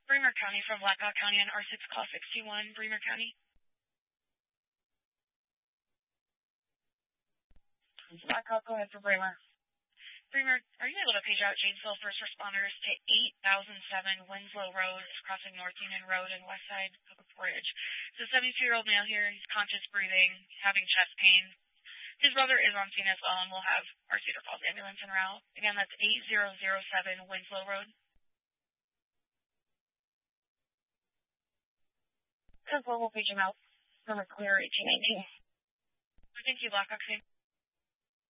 Bremer County from Blackhawk County on R6 call 61, Bremer County. Blackhawk, go ahead for Bremer. Bremer, are you able to page out Janesville first responders to 8007 Winslow Road, crossing North Union Road and West Side of a bridge? It's a 72-year-old male here. He's conscious, breathing, having chest pain. His brother is on scene as well, and we'll have our Cedar Falls ambulance en route. Again, that's 8007 Winslow Road. 10-4, we'll page him out. Number clear, 1819. Thank you, Blackhawk.